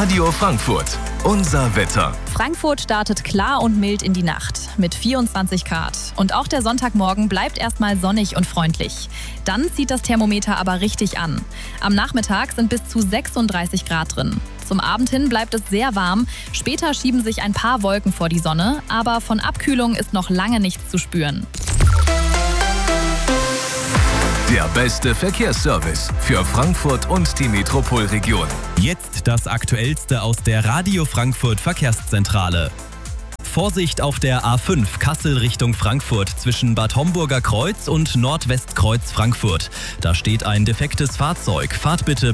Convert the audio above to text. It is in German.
Radio Frankfurt. Unser Wetter. Frankfurt startet klar und mild in die Nacht mit 24 Grad. Und auch der Sonntagmorgen bleibt erstmal sonnig und freundlich. Dann zieht das Thermometer aber richtig an. Am Nachmittag sind bis zu 36 Grad drin. Zum Abend hin bleibt es sehr warm. Später schieben sich ein paar Wolken vor die Sonne. Aber von Abkühlung ist noch lange nichts zu spüren. Der beste Verkehrsservice für Frankfurt und die Metropolregion. Jetzt das Aktuellste aus der Radio Frankfurt Verkehrszentrale. Vorsicht auf der A5 Kassel Richtung Frankfurt zwischen Bad Homburger Kreuz und Nordwestkreuz Frankfurt. Da steht ein defektes Fahrzeug. Fahrt bitte